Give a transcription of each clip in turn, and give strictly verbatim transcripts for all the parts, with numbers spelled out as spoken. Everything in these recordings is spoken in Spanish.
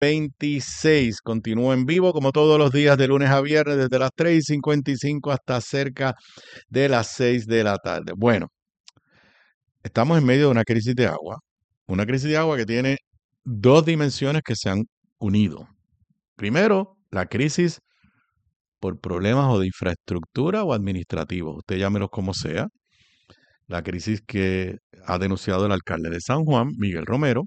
veintiséis. Continúo en vivo como todos los días de lunes a viernes desde las tres y cincuenta y cinco hasta cerca de las seis de la tarde. Bueno, estamos en medio de una crisis de agua. Una crisis de agua que tiene dos dimensiones que se han unido. Primero, la crisis por problemas o de infraestructura o administrativos. Usted llámelos como sea. La crisis que ha denunciado el alcalde de San Juan, Miguel Romero.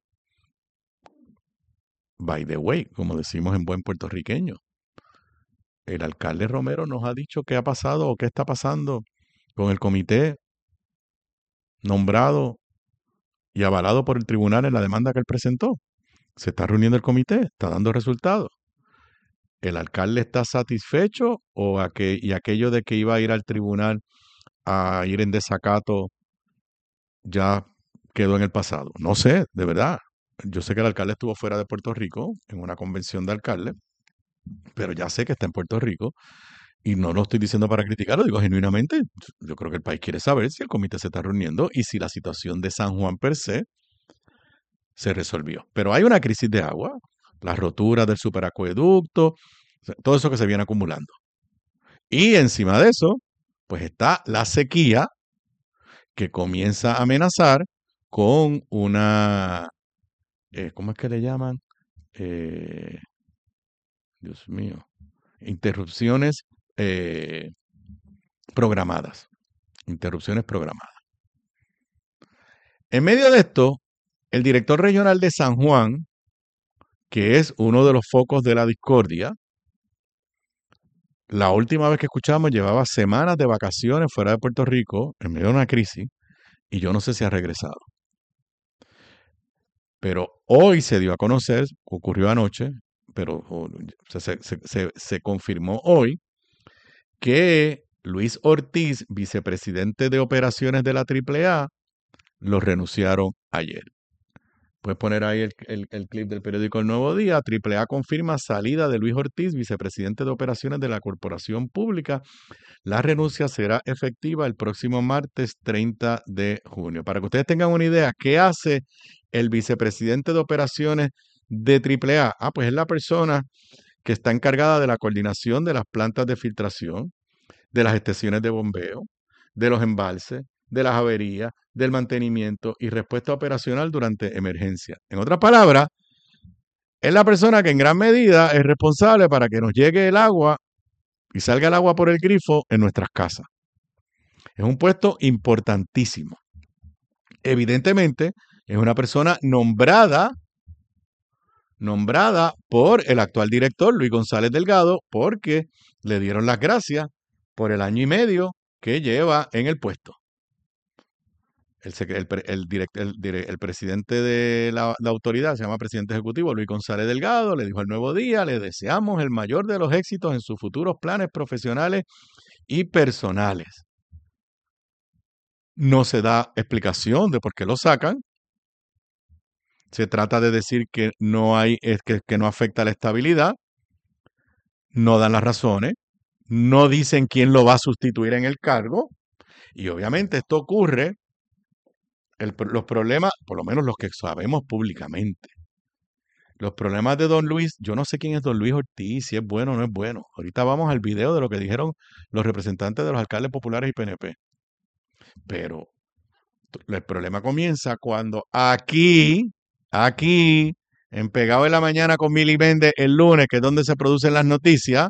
By the way, como decimos en buen puertorriqueño, el alcalde Romero nos ha dicho qué ha pasado o qué está pasando con el comité nombrado y avalado por el tribunal en la demanda que él presentó. Se está reuniendo el comité, está dando resultados. ¿El alcalde está satisfecho o aqu- y aquello de que iba a ir al tribunal a ir en desacato ya quedó en el pasado? No sé, de verdad. Yo sé que el alcalde estuvo fuera de Puerto Rico en una convención de alcaldes, pero ya sé que está en Puerto Rico. Y no lo estoy diciendo para criticarlo, digo genuinamente. Yo creo que el país quiere saber si el comité se está reuniendo y si la situación de San Juan per se se resolvió. Pero hay una crisis de agua, la rotura del superacueducto, todo eso que se viene acumulando. Y encima de eso, pues está la sequía que comienza a amenazar con una, eh, ¿cómo es que le llaman? Eh, Dios mío, interrupciones eh, programadas. Interrupciones programadas. En medio de esto, el director regional de San Juan, que es uno de los focos de la discordia, la última vez que escuchamos llevaba semanas de vacaciones fuera de Puerto Rico, en medio de una crisis, y yo no sé si ha regresado. Pero hoy se dio a conocer, ocurrió anoche, pero oh, se, se, se, se confirmó hoy, que Luis Ortiz, vicepresidente de operaciones de la triple A, lo renunciaron ayer. Puedes poner ahí el, el, el, clip del periódico El Nuevo Día. triple A confirma salida de Luis Ortiz, vicepresidente de operaciones de la Corporación Pública. La renuncia será efectiva el próximo martes treinta de junio. Para que ustedes tengan una idea, ¿qué hace el vicepresidente de operaciones de triple A? Ah, pues es la persona que está encargada de la coordinación de las plantas de filtración, de las estaciones de bombeo, de los embalses, de las averías, del mantenimiento y respuesta operacional durante emergencia. En otras palabras, es la persona que en gran medida es responsable para que nos llegue el agua y salga el agua por el grifo en nuestras casas. Es un puesto importantísimo. Evidentemente, es una persona nombrada, nombrada por el actual director, Luis González Delgado, porque le dieron las gracias por el año y medio que lleva en el puesto. El, el, el, direct, el, el presidente de la, la autoridad, se llama presidente ejecutivo, Luis González Delgado, le dijo al Nuevo Día, le deseamos el mayor de los éxitos en sus futuros planes profesionales y personales. No se da explicación de por qué lo sacan. Se trata de decir que no hay, es que, que no afecta la estabilidad. No dan las razones. No dicen quién lo va a sustituir en el cargo. Y obviamente esto ocurre, el, los problemas, por lo menos los que sabemos públicamente. Los problemas de Don Luis, yo no sé quién es Don Luis Ortiz, si es bueno o no es bueno. Ahorita vamos al video de lo que dijeron los representantes de los alcaldes populares y P N P. Pero el problema comienza cuando aquí, aquí, en Pegado en la Mañana con Mili Méndez el lunes, que es donde se producen las noticias,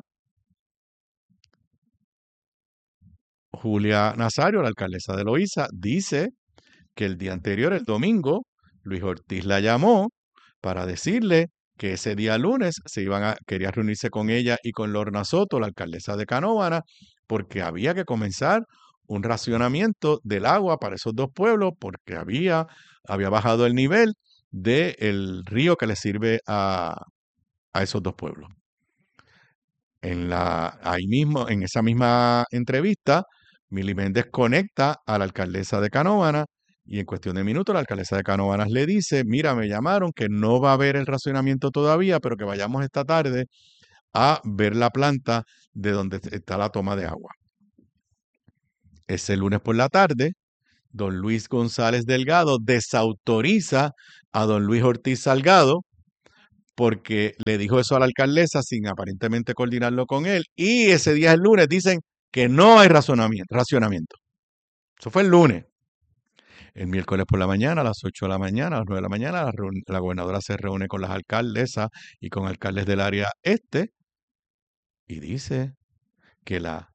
Julia Nazario, la alcaldesa de Loíza, dice que el día anterior, el domingo, Luis Ortiz la llamó para decirle que ese día lunes se iban a, quería reunirse con ella y con Lorna Soto, la alcaldesa de Canóvana, porque había que comenzar un racionamiento del agua para esos dos pueblos, porque había, había bajado el nivel del río que le sirve a, a esos dos pueblos. En la, ahí mismo, en esa misma entrevista, Mili Méndez conecta a la alcaldesa de Canóvana y en cuestión de minutos la alcaldesa de Canóvanas le dice, mira, me llamaron que no va a haber el racionamiento todavía, pero que vayamos esta tarde a ver la planta de donde está la toma de agua. Ese lunes por la tarde, don Luis González Delgado desautoriza a don Luis Ortiz Salgado porque le dijo eso a la alcaldesa sin aparentemente coordinarlo con él. Y ese día, el lunes, dicen que no hay razonamiento, racionamiento. Eso fue el lunes. El miércoles por la mañana, a las ocho de la mañana, a las nueve de la mañana, la, la gobernadora se reúne con las alcaldesas y con alcaldes del área este y dice que las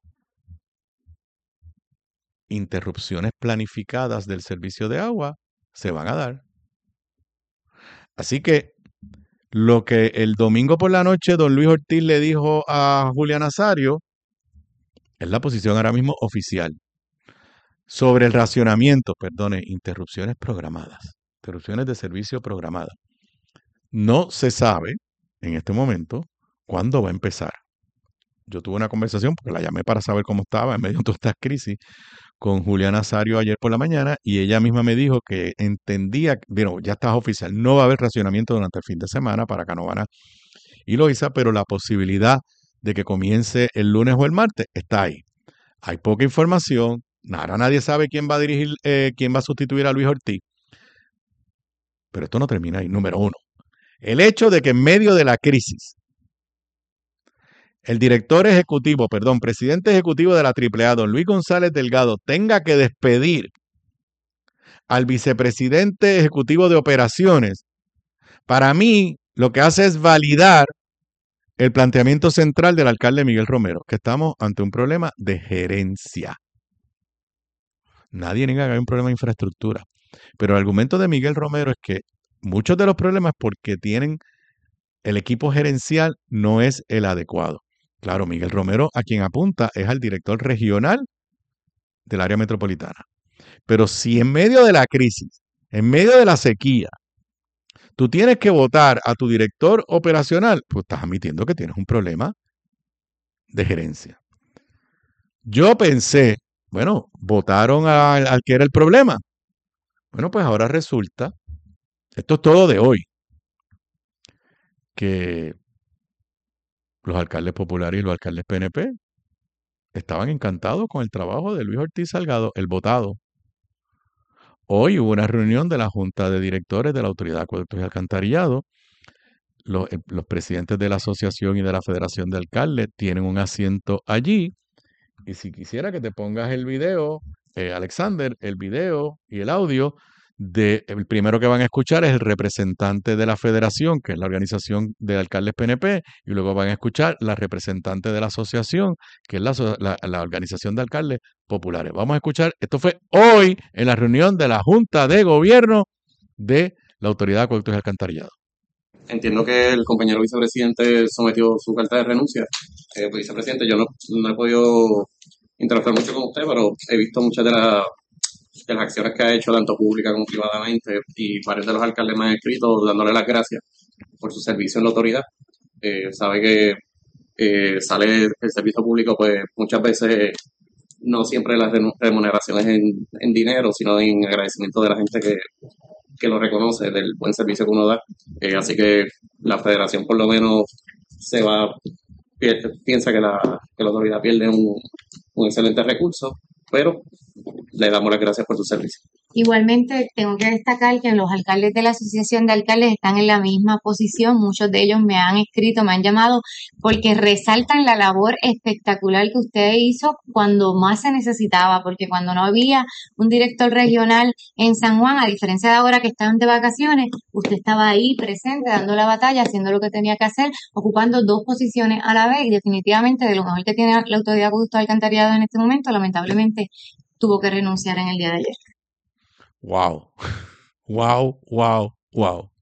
interrupciones planificadas del servicio de agua se van a dar. Así que lo que el domingo por la noche don Luis Ortiz le dijo a Julia Nazario es la posición ahora mismo oficial sobre el racionamiento, perdone, interrupciones programadas, interrupciones de servicio programadas. No se sabe en este momento cuándo va a empezar. Yo tuve una conversación, porque la llamé para saber cómo estaba en medio de todas estas crisis, con Julia Nazario ayer por la mañana, y ella misma me dijo que entendía, bueno, ya está oficial, no va a haber racionamiento durante el fin de semana para Canóvana y Loíza, pero la posibilidad de que comience el lunes o el martes está ahí. Hay poca información, ahora nadie sabe quién va a dirigir, eh, quién va a sustituir a Luis Ortiz, pero esto no termina ahí. Número uno, el hecho de que en medio de la crisis el director ejecutivo, perdón, presidente ejecutivo de la triple A, don Luis González Delgado, tenga que despedir al vicepresidente ejecutivo de operaciones, para mí lo que hace es validar el planteamiento central del alcalde Miguel Romero, que estamos ante un problema de gerencia. Nadie niega que hay un problema de infraestructura, pero el argumento de Miguel Romero es que muchos de los problemas porque tienen el equipo gerencial no es el adecuado. Claro, Miguel Romero a quien apunta es al director regional del área metropolitana. Pero si en medio de la crisis, en medio de la sequía, tú tienes que votar a tu director operacional, pues estás admitiendo que tienes un problema de gerencia. Yo pensé, bueno, votaron al, al que era el problema. Bueno, pues ahora resulta, esto es todo de hoy, que los alcaldes populares y los alcaldes P N P estaban encantados con el trabajo de Luis Ortiz Salgado, el votado. Hoy hubo una reunión de la Junta de Directores de la Autoridad de Acueductos y Alcantarillado. Los, eh, los presidentes de la asociación y de la Federación de Alcaldes tienen un asiento allí. Y si quisiera que te pongas el video, eh, Alexander, el video y el audio, de, el primero que van a escuchar es el representante de la Federación, que es la organización de alcaldes P N P, y luego van a escuchar la representante de la asociación, que es la, la, la organización de alcaldes populares. Vamos a escuchar, esto fue hoy en la reunión de la Junta de Gobierno de la Autoridad de Acueductos y Alcantarillado. Entiendo que el compañero vicepresidente sometió su carta de renuncia. Eh, pues, vicepresidente, yo no, no he podido interactuar mucho con usted, pero he visto muchas de, la, de las acciones que ha hecho, tanto pública como privadamente, y varios de los alcaldes me han escrito dándole las gracias por su servicio en la autoridad. Eh, sabe que eh, sale el servicio público, pues muchas veces no siempre las remuneraciones en, en dinero, sino en agradecimiento de la gente que, que lo reconoce, del buen servicio que uno da. Eh, así que la federación por lo menos se va, piensa que la, que la autoridad pierde un, un excelente recurso, pero le damos las gracias por su servicio. Igualmente, tengo que destacar que los alcaldes de la Asociación de Alcaldes están en la misma posición. Muchos de ellos me han escrito, me han llamado, porque resaltan la labor espectacular que usted hizo cuando más se necesitaba, porque cuando no había un director regional en San Juan, a diferencia de ahora que están de vacaciones, usted estaba ahí presente, dando la batalla, haciendo lo que tenía que hacer, ocupando dos posiciones a la vez, y definitivamente de lo mejor que tiene la Autoridad de Acueductos y Alcantarillado en este momento, lamentablemente tuvo que renunciar en el día de ayer. Wow, wow, wow, wow.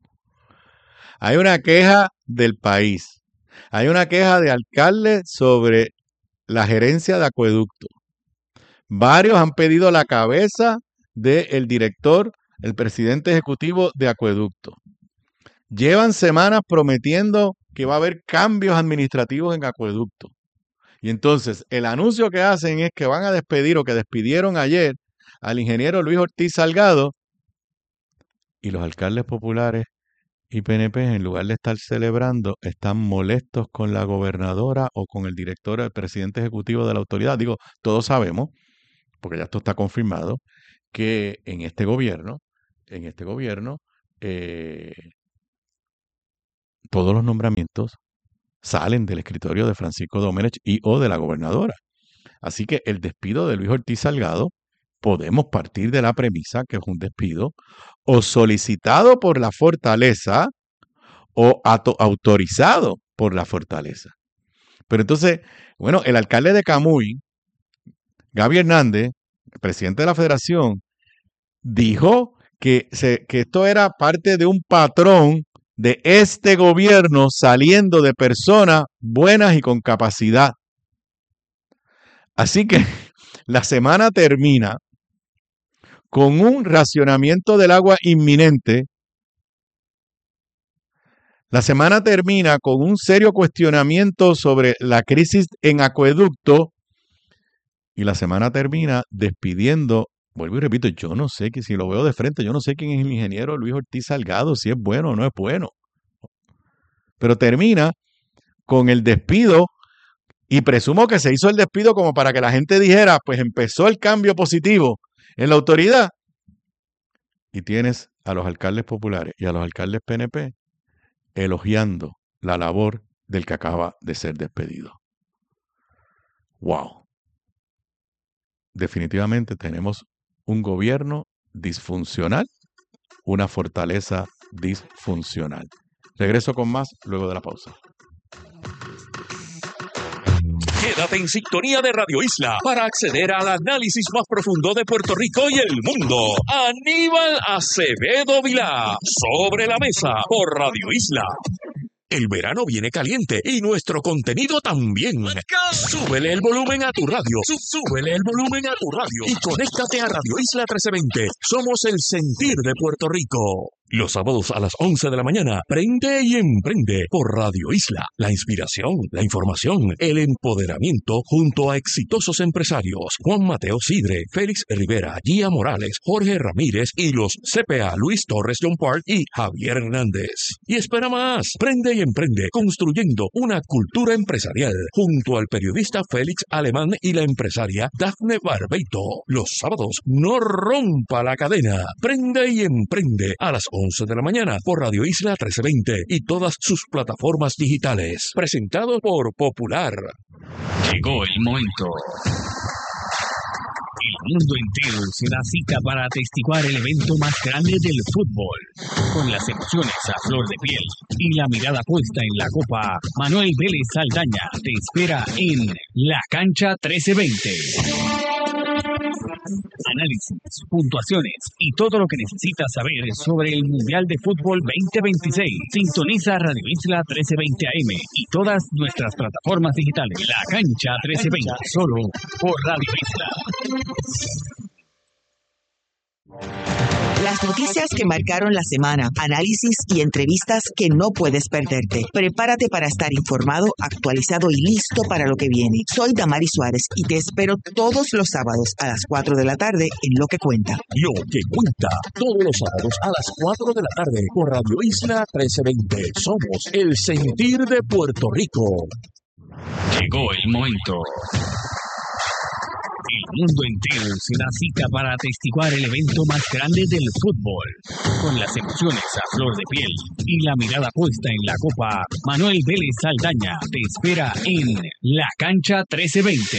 Hay una queja del país. Hay una queja de alcaldes sobre la gerencia de acueducto. Varios han pedido la cabeza del director, el presidente ejecutivo de acueducto. Llevan semanas prometiendo que va a haber cambios administrativos en acueducto. Y entonces el anuncio que hacen es que van a despedir o que despidieron ayer al ingeniero Luis Ortiz Salgado, y los alcaldes populares y P N P, en lugar de estar celebrando, están molestos con la gobernadora o con el director, el presidente ejecutivo de la autoridad. Digo, todos sabemos, porque ya esto está confirmado, que en este gobierno, en este gobierno, eh, todos los nombramientos salen del escritorio de Francisco Domenech y o de la gobernadora. Así que el despido de Luis Ortiz Salgado, podemos partir de la premisa que es un despido o solicitado por la fortaleza o autorizado por la fortaleza. Pero entonces, bueno, el alcalde de Camuy, Gaby Hernández, el presidente de la federación, dijo que, se, que esto era parte de un patrón de este gobierno saliendo de personas buenas y con capacidad. Así que la semana termina con un racionamiento del agua inminente. La semana termina con un serio cuestionamiento sobre la crisis en acueducto y la semana termina despidiendo, vuelvo y repito, yo no sé que si lo veo de frente, yo no sé quién es el ingeniero Luis Ortiz Salgado, si es bueno o no es bueno. Pero termina con el despido y presumo que se hizo el despido como para que la gente dijera, pues empezó el cambio positivo en la autoridad. Y tienes a los alcaldes populares y a los alcaldes P N P elogiando la labor del que acaba de ser despedido. ¡Wow! Definitivamente tenemos un gobierno disfuncional, una fortaleza disfuncional. Regreso con más luego de la pausa. Quédate en sintonía de Radio Isla para acceder al análisis más profundo de Puerto Rico y el mundo. Aníbal Acevedo Vilá, Sobre la Mesa, por Radio Isla. El verano viene caliente y nuestro contenido también. Súbele el volumen a tu radio. Súbele el volumen a tu radio. Y conéctate a Radio Isla trece veinte. Somos el sentir de Puerto Rico. Los sábados a las once de la mañana, prende y emprende por Radio Isla. La inspiración, la información, el empoderamiento junto a exitosos empresarios. Juan Mateo Sidre, Félix Rivera, Gia Morales, Jorge Ramírez y los C P A Luis Torres John Park y Javier Hernández. Y espera más, prende y emprende construyendo una cultura empresarial junto al periodista Félix Alemán y la empresaria Dafne Barbeito. Los sábados, no rompa la cadena. Prende y emprende a las once de la mañana por Radio Isla trece veinte y todas sus plataformas digitales. Presentado por Popular. Llegó el momento. El mundo entero se da cita para atestiguar el evento más grande del fútbol. Con las emociones a flor de piel y la mirada puesta en la copa, Manuel Vélez Saldaña te espera en La Cancha trece veinte. Análisis, puntuaciones y todo lo que necesitas saber sobre el Mundial de Fútbol veinte veintiséis. Sintoniza Radio Isla trece veinte A M y todas nuestras plataformas digitales. La Cancha trece veinte, solo por Radio Isla. Las noticias que marcaron la semana, análisis y entrevistas que no puedes perderte. Prepárate para estar informado, actualizado y listo para lo que viene. Soy Damari Suárez y te espero todos los sábados a las cuatro de la tarde en Lo que Cuenta. Lo que Cuenta, todos los sábados a las cuatro de la tarde por Radio Isla trece veinte. Somos el sentir de Puerto Rico. Llegó el momento. El mundo entero se da cita para atestiguar el evento más grande del fútbol. Con las emociones a flor de piel y la mirada puesta en la copa, Manuel Vélez Saldaña te espera en La Cancha trece veinte.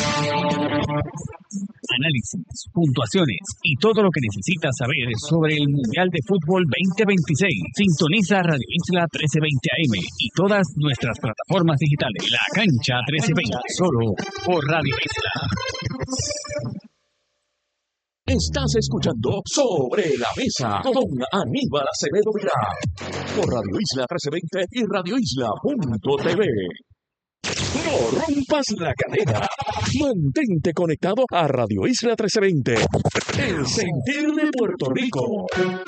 Análisis, puntuaciones y todo lo que necesitas saber sobre el Mundial de Fútbol veinte veintiséis. Sintoniza Radio Isla trece veinte A M y todas nuestras plataformas digitales. La Cancha trece veinte, solo por Radio Isla. Estás escuchando Sobre la Mesa con Aníbal Acevedo Vilá por Radio Isla trece veinte y radio isla punto t v. No rompas la cadena. Mantente conectado a Radio Isla trece veinte. El sentir de Puerto Rico.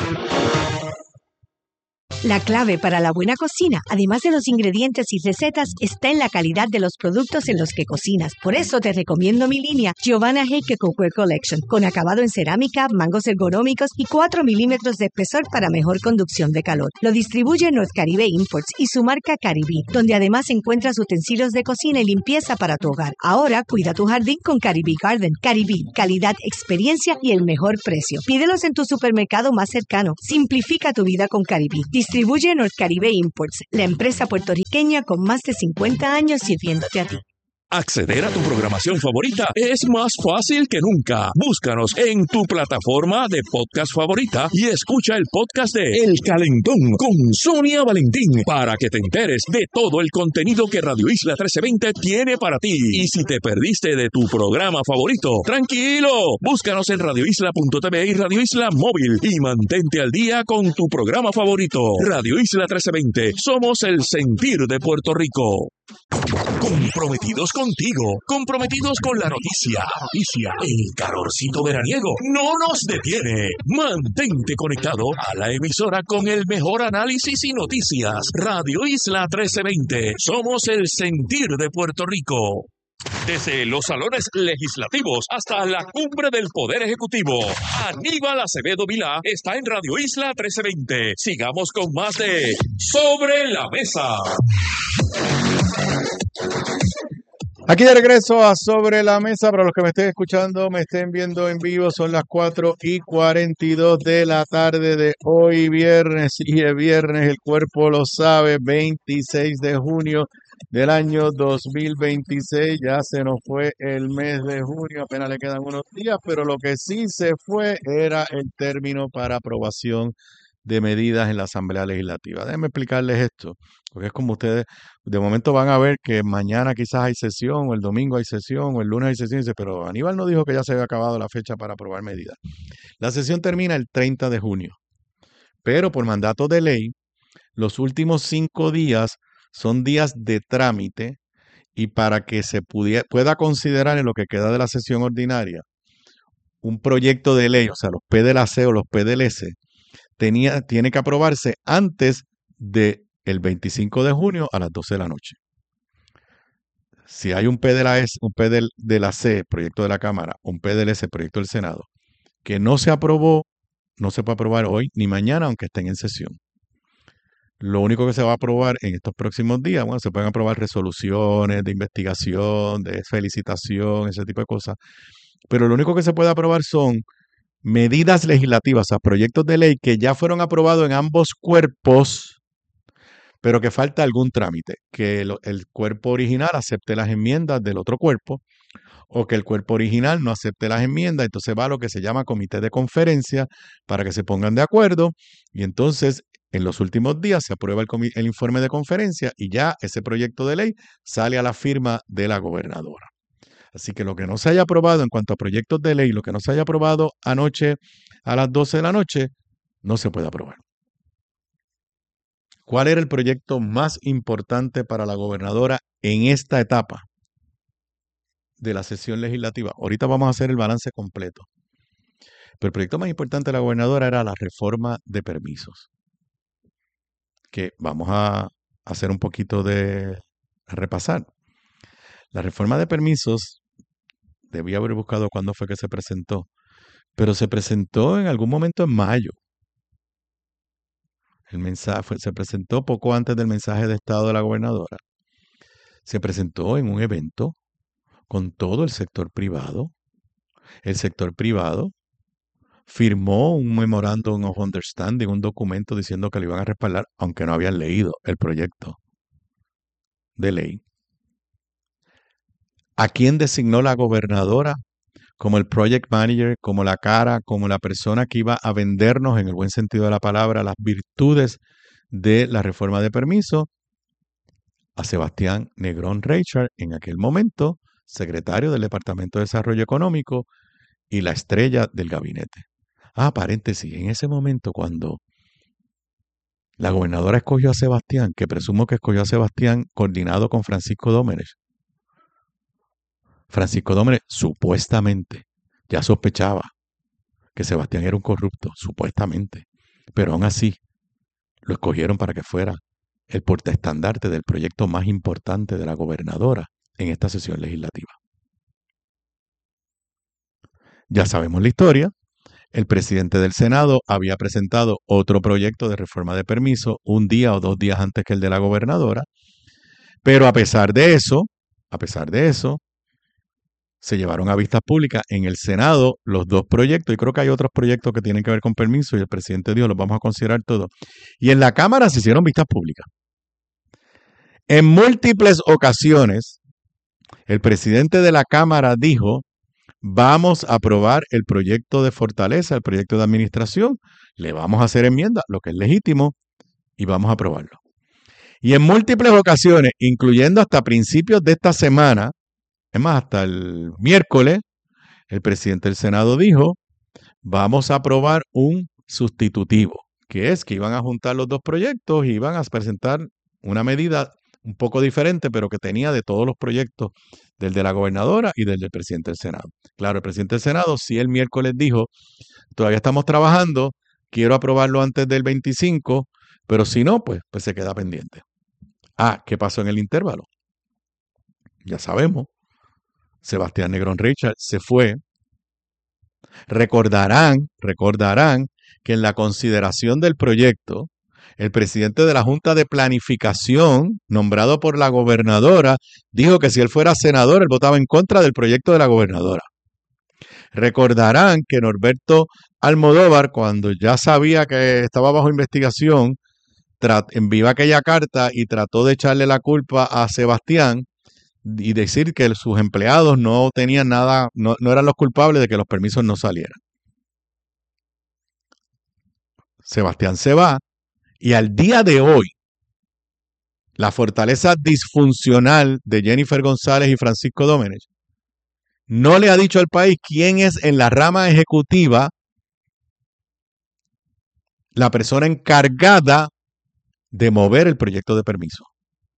La clave para la buena cocina, además de los ingredientes y recetas, está en la calidad de los productos en los que cocinas. Por eso te recomiendo mi línea Giovanna Heike Cookware Collection, con acabado en cerámica, mangos ergonómicos y cuatro milímetros de espesor para mejor conducción de calor. Lo distribuye North Caribe Imports y su marca Caribí, donde además encuentras utensilios de cocina y limpieza para tu hogar. Ahora cuida tu jardín con Caribí Garden. Caribí, calidad, experiencia y el mejor precio. Pídelos en tu supermercado más cercano. Simplifica tu vida con Caribí. Distribuye North-Caribe Imports, la empresa puertorriqueña con más de cincuenta años sirviéndote a ti. Acceder a tu programación favorita es más fácil que nunca. Búscanos en tu plataforma de podcast favorita y escucha el podcast de El Calentón con Sonia Valentín para que te enteres de todo el contenido que Radio Isla trece veinte tiene para ti. Y si te perdiste de tu programa favorito, tranquilo, búscanos en radio isla punto t v y Radio Isla Móvil y mantente al día con tu programa favorito. Radio Isla trece veinte, somos el sentir de Puerto Rico. Comprometidos contigo, comprometidos con la noticia. Noticia. El calorcito veraniego no nos detiene. Mantente conectado a la emisora con el mejor análisis y noticias. Radio Isla trece veinte. Somos el sentir de Puerto Rico. Desde los salones legislativos hasta la cumbre del Poder Ejecutivo, Aníbal Acevedo Vilá está en Radio Isla trece veinte. Sigamos con más de Sobre la Mesa. Aquí de regreso a Sobre la Mesa. Para los que me estén escuchando, me estén viendo en vivo, son las cuatro y cuarenta y dos de la tarde de hoy, viernes. Y es viernes, el cuerpo lo sabe, veintiséis de junio del año dos mil veintiséis. Ya se nos fue el mes de junio, apenas le quedan unos días, pero lo que sí se fue era el término para aprobación de medidas en la Asamblea Legislativa. Déjenme explicarles esto, porque es como ustedes de momento van a ver que mañana quizás hay sesión, o el domingo hay sesión, o el lunes hay sesión, y dice, pero Aníbal no dijo que ya se había acabado la fecha para aprobar medidas. La sesión termina el treinta de junio, pero por mandato de ley, los últimos cinco días son días de trámite, y para que se pudiera, pueda considerar en lo que queda de la sesión ordinaria un proyecto de ley, o sea, los P D L C o los P D L S, Tenía, tiene que aprobarse antes del veinticinco de junio a las doce de la noche. Si hay un P D L S, un P D L C, proyecto de la Cámara, un P D L S, proyecto del Senado, que no se aprobó, no se puede aprobar hoy ni mañana, aunque estén en sesión. Lo único que se va a aprobar en estos próximos días, bueno, se pueden aprobar resoluciones de investigación, de felicitación, ese tipo de cosas, pero lo único que se puede aprobar son medidas legislativas, o sea, proyectos de ley que ya fueron aprobados en ambos cuerpos, pero que falta algún trámite, que el, el cuerpo original acepte las enmiendas del otro cuerpo, o que el cuerpo original no acepte las enmiendas, entonces va a lo que se llama comité de conferencia para que se pongan de acuerdo, y entonces en los últimos días se aprueba el, el informe de conferencia y ya ese proyecto de ley sale a la firma de la gobernadora. Así que lo que no se haya aprobado en cuanto a proyectos de ley, lo que no se haya aprobado anoche a las doce de la noche, no se puede aprobar. ¿Cuál era el proyecto más importante para la gobernadora en esta etapa de la sesión legislativa? Ahorita vamos a hacer el balance completo. Pero el proyecto más importante de la gobernadora era la reforma de permisos, que vamos a hacer un poquito de a repasar. La reforma de permisos, debía haber buscado cuándo fue que se presentó, pero se presentó en algún momento en mayo. El mensaje fue, se presentó poco antes del mensaje de estado de la gobernadora. Se presentó en un evento con todo el sector privado. El sector privado firmó un Memorandum of Understanding, un documento diciendo que lo iban a respaldar, aunque no habían leído el proyecto de ley. ¿A quién designó la gobernadora como el project manager, como la cara, como la persona que iba a vendernos, en el buen sentido de la palabra, las virtudes de la reforma de permiso? A Sebastián Negrón Reichard, en aquel momento secretario del Departamento de Desarrollo Económico y la estrella del gabinete. Ah, paréntesis, en ese momento cuando la gobernadora escogió a Sebastián, que presumo que escogió a Sebastián coordinado con Francisco Domenech, Francisco Domenech supuestamente ya sospechaba que Sebastián era un corrupto, supuestamente, pero aún así lo escogieron para que fuera el portaestandarte del proyecto más importante de la gobernadora en esta sesión legislativa. Ya sabemos la historia. El presidente del Senado había presentado otro proyecto de reforma de permiso un día o dos días antes que el de la gobernadora, pero a pesar de eso, a pesar de eso, se llevaron a vistas públicas en el Senado los dos proyectos, y creo que hay otros proyectos que tienen que ver con permiso, y el presidente dijo, los vamos a considerar todos. Y en la Cámara se hicieron vistas públicas. En múltiples ocasiones, el presidente de la Cámara dijo, vamos a aprobar el proyecto de fortaleza, el proyecto de administración, le vamos a hacer enmienda, lo que es legítimo, y vamos a aprobarlo. Y en múltiples ocasiones, incluyendo hasta principios de esta semana, es más, hasta el miércoles, el presidente del Senado dijo, vamos a aprobar un sustitutivo, que es que iban a juntar los dos proyectos y iban a presentar una medida un poco diferente, pero que tenía de todos los proyectos, del de la gobernadora y del del presidente del Senado. Claro, el presidente del Senado sí el miércoles dijo, todavía estamos trabajando, quiero aprobarlo antes del veinticinco, pero si no, pues, pues se queda pendiente. Ah, ¿qué pasó en el intervalo? Ya sabemos. Sebastián Negrón Richard se fue. Recordarán, recordarán que en la consideración del proyecto, el presidente de la Junta de Planificación, nombrado por la gobernadora, dijo que si él fuera senador, él votaba en contra del proyecto de la gobernadora. Recordarán que Norberto Almodóvar, cuando ya sabía que estaba bajo investigación, envió aquella carta y trató de echarle la culpa a Sebastián y decir que sus empleados no tenían nada, no, no eran los culpables de que los permisos no salieran. Sebastián se va y al día de hoy, la fortaleza disfuncional de Jennifer González y Francisco Domenech no le ha dicho al país quién es en la rama ejecutiva la persona encargada de mover el proyecto de permiso.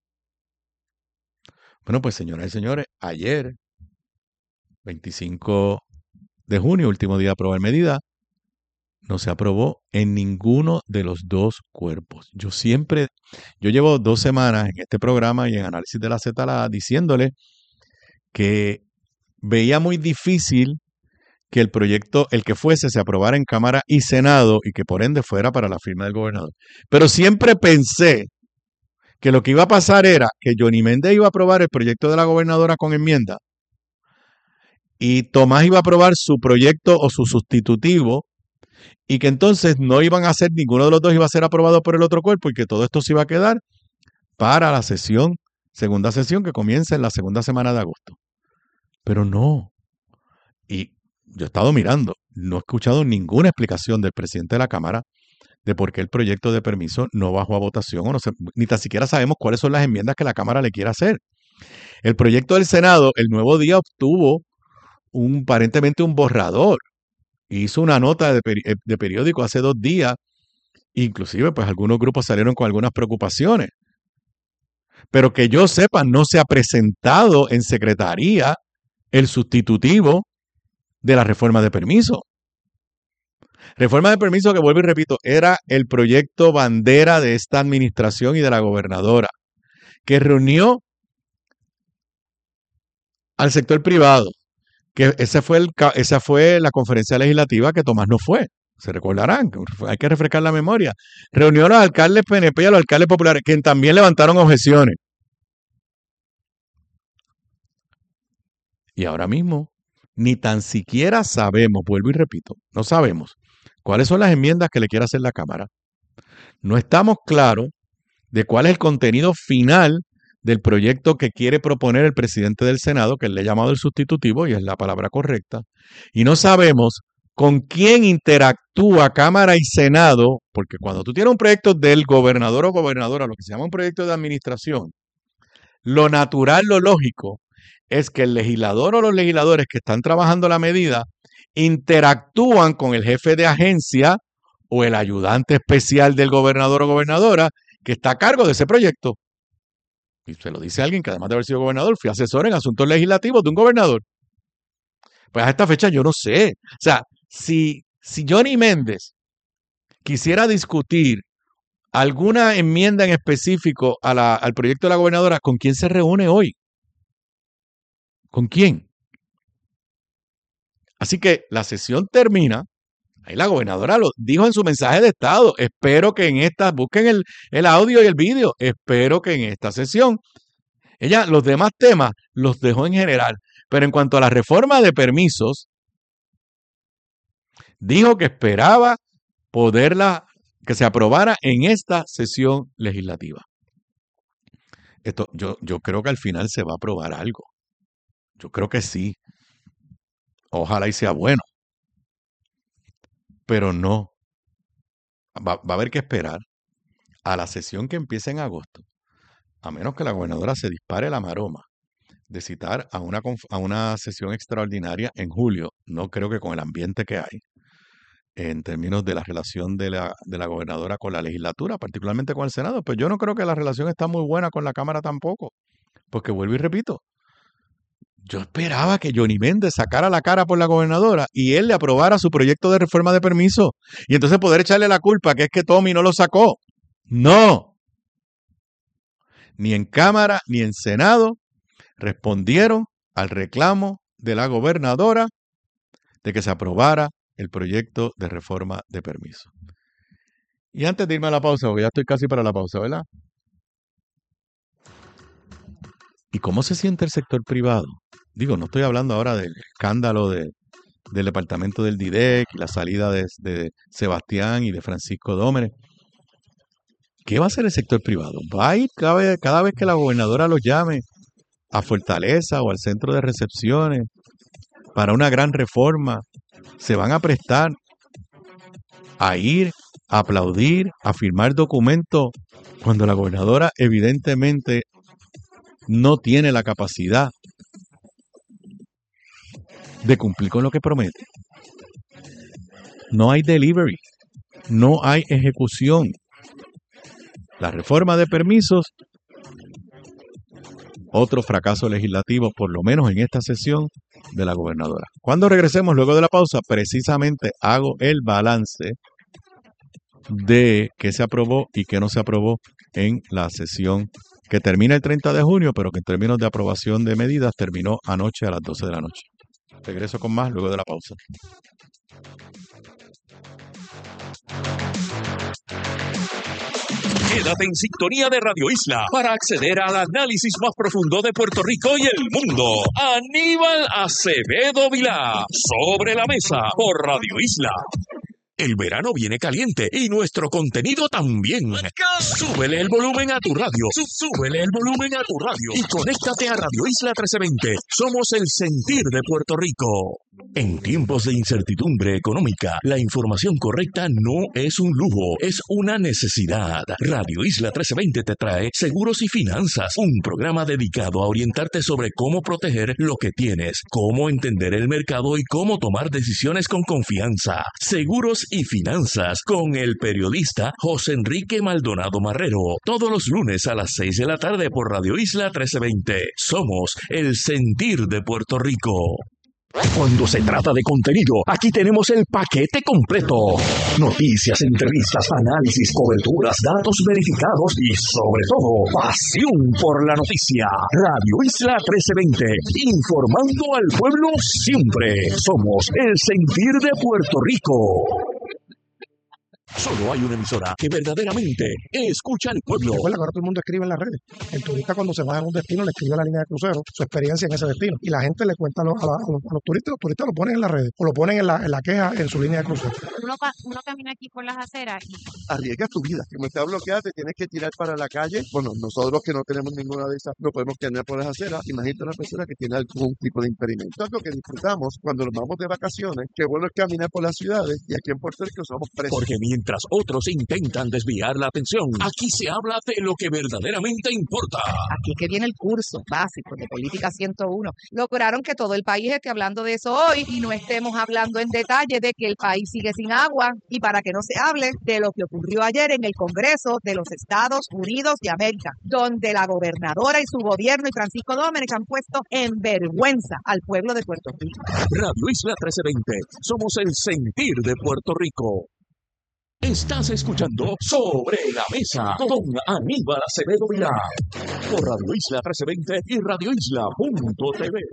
Bueno, pues señoras y señores, ayer, veinticinco de junio, último día de aprobar medida, no se aprobó en ninguno de los dos cuerpos. Yo siempre, yo llevo dos semanas en este programa y en Análisis de la Z L A diciéndole que veía muy difícil que el proyecto, el que fuese, se aprobara en Cámara y Senado y que por ende fuera para la firma del gobernador. Pero siempre pensé que lo que iba a pasar era que Johnny Méndez iba a aprobar el proyecto de la gobernadora con enmienda y Tomás iba a aprobar su proyecto o su sustitutivo y que entonces no iban a hacer, ninguno de los dos iba a ser aprobado por el otro cuerpo y que todo esto se iba a quedar para la sesión, segunda sesión que comienza en la segunda semana de agosto. Pero no. Y yo he estado mirando, no he escuchado ninguna explicación del presidente de la Cámara de por qué el proyecto de permiso no bajó a votación, o no se, ni tan siquiera sabemos cuáles son las enmiendas que la Cámara le quiere hacer. El proyecto del Senado, el Nuevo Día obtuvo un, aparentemente un borrador. Hizo una nota de, peri de periódico hace dos días, inclusive pues algunos grupos salieron con algunas preocupaciones. Pero que yo sepa, no se ha presentado en secretaría el sustitutivo de la reforma de permiso. Reforma de permiso que, vuelvo y repito, era el proyecto bandera de esta administración y de la gobernadora, que reunió al sector privado, que esa fue, el, esa fue la conferencia legislativa que Tomás no fue. Se recordarán, hay que refrescar la memoria. Reunió a los alcaldes P N P y a los alcaldes populares, quienes también levantaron objeciones. Y ahora mismo, ni tan siquiera sabemos, vuelvo y repito, no sabemos cuáles son las enmiendas que le quiere hacer la Cámara. No estamos claros de cuál es el contenido final del proyecto que quiere proponer el presidente del Senado, que él le ha llamado el sustitutivo, y es la palabra correcta. Y no sabemos con quién interactúa Cámara y Senado, porque cuando tú tienes un proyecto del gobernador o gobernadora, lo que se llama un proyecto de administración, lo natural, lo lógico, es que el legislador o los legisladores que están trabajando la medida interactúan con el jefe de agencia o el ayudante especial del gobernador o gobernadora que está a cargo de ese proyecto. Y se lo dice alguien que además de haber sido gobernador, fui asesor en asuntos legislativos de un gobernador. Pues a esta fecha yo no sé. O sea, si, si Johnny Méndez quisiera discutir alguna enmienda en específico a la, al proyecto de la gobernadora, ¿con quién se reúne hoy? ¿Con quién? Así que la sesión termina. Ahí la gobernadora lo dijo en su mensaje de estado. Espero que en esta, busquen el, el audio y el vídeo. Espero que en esta sesión, ella los demás temas los dejó en general. Pero en cuanto a la reforma de permisos, dijo que esperaba poderla, que se aprobara en esta sesión legislativa. Esto, yo, yo creo que al final se va a aprobar algo. Yo creo que sí. Ojalá y sea bueno. Pero no. Va, va a haber que esperar a la sesión que empiece en agosto, a menos que la gobernadora se dispare la maroma de citar a una, a una sesión extraordinaria en julio. No creo que con el ambiente que hay, en términos de la relación de la, de la gobernadora con la legislatura, particularmente con el Senado, pues yo no creo que la relación está muy buena con la Cámara tampoco, porque vuelvo y repito, yo esperaba que Johnny Méndez sacara la cara por la gobernadora y él le aprobara su proyecto de reforma de permiso y entonces poder echarle la culpa que es que Tommy no lo sacó. No. Ni en Cámara ni en Senado respondieron al reclamo de la gobernadora de que se aprobara el proyecto de reforma de permiso. Y antes de irme a la pausa, porque ya estoy casi para la pausa, ¿verdad? ¿Y cómo se siente el sector privado? Digo, no estoy hablando ahora del escándalo de, del departamento del D I D E C y la salida de, de Sebastián y de Francisco Dómenes. ¿Qué va a hacer el sector privado? ¿Va a ir cada vez, cada vez que la gobernadora los llame a Fortaleza o al centro de recepciones para una gran reforma? ¿Se van a prestar a ir, a aplaudir, a firmar documentos cuando la gobernadora evidentemente no tiene la capacidad de cumplir con lo que promete? No hay delivery, no hay ejecución. La reforma de permisos, otro fracaso legislativo, por lo menos en esta sesión de la gobernadora. Cuando regresemos luego de la pausa, precisamente hago el balance de qué se aprobó y qué no se aprobó en la sesión que termina el treinta de junio, pero que en términos de aprobación de medidas terminó anoche a las doce de la noche. Regreso con más luego de la pausa. Quédate en sintonía de Radio Isla para acceder al análisis más profundo de Puerto Rico y el mundo. Aníbal Acevedo Vilá, Sobre la Mesa, por Radio Isla. El verano viene caliente y nuestro contenido también. Súbele el volumen a tu radio. Súbele el volumen a tu radio. Y conéctate a Radio Isla trece veinte. Somos el sentir de Puerto Rico. En tiempos de incertidumbre económica, la información correcta no es un lujo, es una necesidad. Radio Isla trece veinte te trae Seguros y Finanzas, un programa dedicado a orientarte sobre cómo proteger lo que tienes, cómo entender el mercado y cómo tomar decisiones con confianza. Seguros y Finanzas con el periodista José Enrique Maldonado Marrero, todos los lunes a las seis de la tarde por Radio Isla trece veinte. Somos el sentir de Puerto Rico. Cuando se trata de contenido, aquí tenemos el paquete completo. Noticias, entrevistas, análisis, coberturas, datos verificados y, sobre todo, pasión por la noticia. Radio Isla trece veinte, informando al pueblo siempre. Somos el sentir de Puerto Rico. Solo hay una emisora que verdaderamente escucha al pueblo. Recuerda que ahora todo el mundo escribe en las redes. El turista, cuando se va a un destino, le escribe a la línea de crucero su experiencia en ese destino. Y la gente le cuenta a los, a la, a los, a los turistas, los turistas lo ponen en las redes o lo ponen en la, en la queja en su línea de crucero. Uno, uno camina aquí por las aceras y... Arriesgas tu vida. Como está bloqueada, te tienes que tirar para la calle. Bueno, nosotros que no tenemos ninguna de esas, no podemos caminar por las aceras. Imagínate una persona que tiene algún tipo de impedimento. Es lo que disfrutamos cuando nos vamos de vacaciones. Qué bueno es caminar por las ciudades y aquí en Puerto Rico somos presos. Porque mientras otros intentan desviar la atención, aquí se habla de lo que verdaderamente importa. Aquí que viene el curso básico de Política ciento uno. Lograron que todo el país esté hablando de eso hoy y no estemos hablando en detalle de que el país sigue sin agua y para que no se hable de lo que ocurrió ayer en el Congreso de los Estados Unidos de América, donde la gobernadora y su gobierno y Francisco Dómenes han puesto en vergüenza al pueblo de Puerto Rico. Radio Isla trece veinte, somos el sentir de Puerto Rico. Estás escuchando Sobre la Mesa con Aníbal Acevedo Vilá por Radio Isla trece veinte y radio isla punto t v.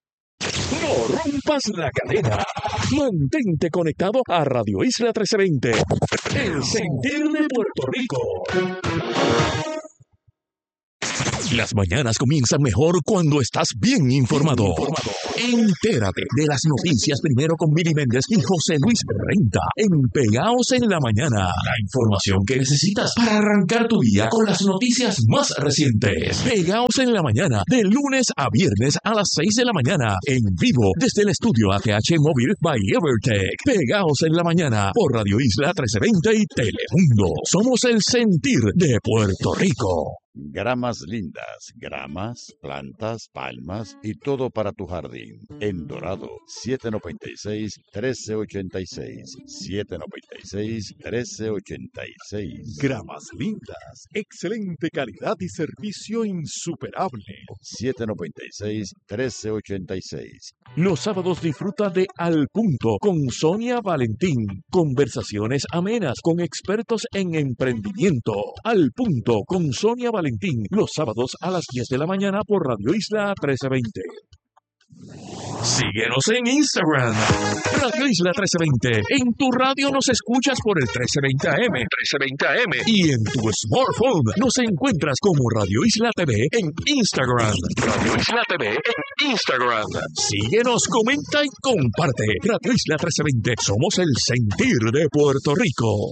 No rompas la cadena. Mantente conectado a Radio Isla trece veinte, el sentir de Puerto Rico. Las mañanas comienzan mejor cuando estás bien informado. Entérate de las noticias primero con Mili Méndez y José Luis Renta en Pegaos en la Mañana. La información que necesitas para arrancar tu día con las noticias más recientes. Pegaos en la Mañana, de lunes a viernes a las seis de la mañana, en vivo desde el estudio A T H Móvil by Evertech. Pegaos en la Mañana por Radio Isla trece veinte y Telemundo. Somos el sentir de Puerto Rico. Gramas lindas, gramas, plantas, palmas y todo para tu jardín. En Dorado, siete noventa y seis, trece ochenta y seis. siete noventa y seis, trece ochenta y seis. Gramas lindas, excelente calidad y servicio insuperable. siete noventa y seis, trece ochenta y seis. Los sábados disfruta de Al Punto con Sonia Valentín. Conversaciones amenas con expertos en emprendimiento. Al Punto con Sonia Valentín. Los sábados a las diez de la mañana por Radio Isla trece veinte. Síguenos en Instagram, Radio Isla trece veinte. En tu radio nos escuchas por el trece veinte A M, trece veinte A M. Y en tu smartphone nos encuentras como Radio Isla T V en Instagram. Radio Isla T V en Instagram. Síguenos, comenta y comparte. Radio Isla trece veinte. Somos el sentir de Puerto Rico.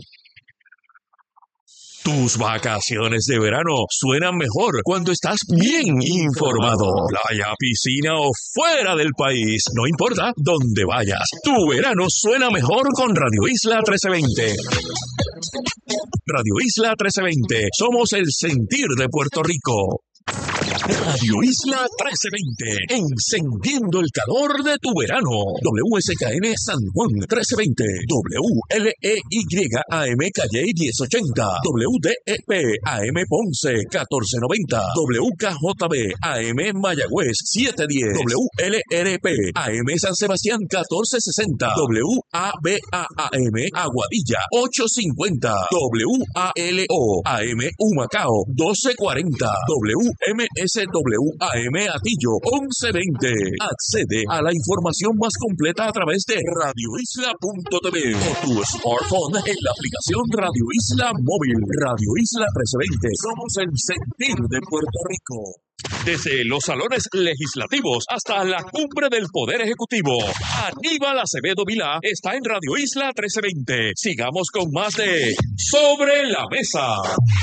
Tus vacaciones de verano suenan mejor cuando estás bien informado. Playa, piscina o fuera del país, no importa dónde vayas. Tu verano suena mejor con Radio Isla trece veinte. Radio Isla trece veinte. Somos el sentir de Puerto Rico. Radio Isla trece veinte, encendiendo el calor de tu verano. W S K N San Juan trece veinte, W L E Y A M Calle diez ochenta, W D E P A M Ponce catorce noventa, W K J B A M Mayagüez setecientos diez, W L R P A M San Sebastián catorce sesenta, W A B A A M Aguadilla ochocientos cincuenta, W A L O A M Humacao doce cuarenta, W M S W A M Atillo once veinte. Accede a la información más completa a través de radio isla punto t v o tu smartphone en la aplicación Radio Isla Móvil. Radio Isla trece veinte. Somos el sentir de Puerto Rico. Desde los salones legislativos hasta la cumbre del Poder Ejecutivo, Aníbal Acevedo Vilá está en Radio Isla trece veinte. Sigamos con más de Sobre la Mesa.